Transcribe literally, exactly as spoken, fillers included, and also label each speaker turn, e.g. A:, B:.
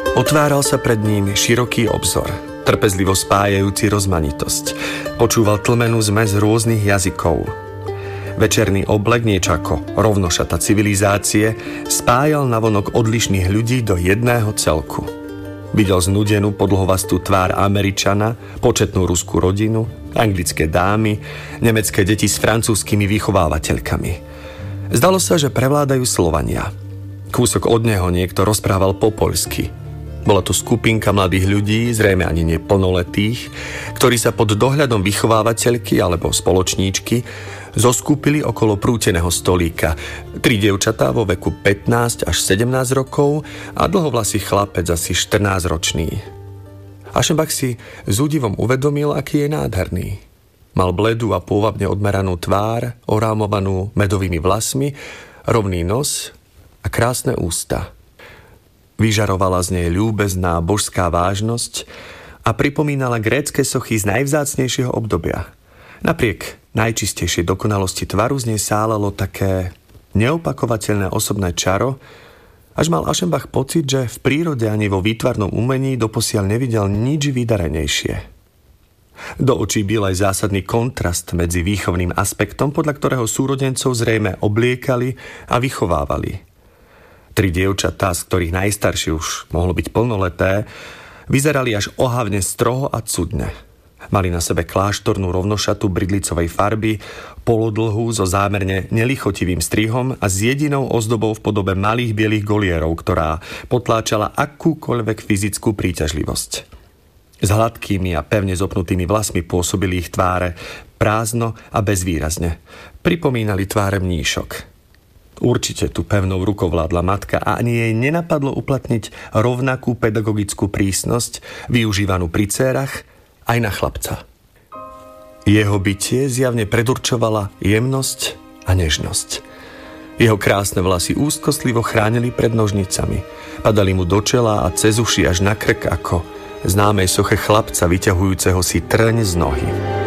A: Otváral sa pred ním široký obzor, trpezlivo spájajúci rozmanitosť. Počúval tlmenú zmes rôznych jazykov. Večerný oblek, niečo ako rovnošata civilizácie, spájal navonok odlišných ľudí do jedného celku. Videl znudenú podlhovastú tvár Američana, početnú ruskú rodinu, anglické dámy, nemecké deti s francúzskymi vychovávateľkami. Zdalo sa, že prevládajú Slovania. Kúsok od neho niekto rozprával po poľsky. Bola to skupinka mladých ľudí, zrejme ani neplnoletých, ktorí sa pod dohľadom vychovávateľky alebo spoločníčky zoskupili okolo prúteného stolíka. Tri dievčatá vo veku pätnásť až sedemnásť rokov a dlhovlasý chlapec asi štrnásťročný. Aschenbach si s údivom uvedomil, aký je nádherný. Mal bledú a pôvabne odmeranú tvár, orámovanú medovými vlasmi, rovný nos a krásne ústa. Vyžarovala z nej ľúbezná božská vážnosť a pripomínala grécke sochy z najvzácnejšieho obdobia. Napriek najčistejšej dokonalosti tvaru z nej sálalo také neopakovateľné osobné čaro, až mal Aschenbach pocit, že v prírode ani vo výtvarnom umení doposiaľ nevidel nič vydarenejšie. Do očí bil aj zásadný kontrast medzi výchovným aspektom, podľa ktorého súrodencov zrejme obliekali a vychovávali. Tri dievčatá, z ktorých najstaršie už mohlo byť plnoleté, vyzerali až ohavne stroho a cudne. Mali na sebe kláštornú rovnošatu bridlicovej farby, polodlhú so zámerne nelichotivým strihom a s jedinou ozdobou v podobe malých bielých golierov, ktorá potláčala akúkoľvek fyzickú príťažlivosť. S hladkými a pevne zopnutými vlasmi pôsobili ich tváre prázdno a bezvýrazne. Pripomínali tváre mníšok. Určite tu pevnou rukou vládla matka a ani jej nenapadlo uplatniť rovnakú pedagogickú prísnosť využívanú pri dcérach aj na chlapca. Jeho bytie zjavne predurčovala jemnosť a nežnosť. Jeho krásne vlasy úzkostlivo chránili pred nožnicami. Padali mu do čela a cez uši až na krk ako známej soche chlapca vyťahujúceho si trň z nohy.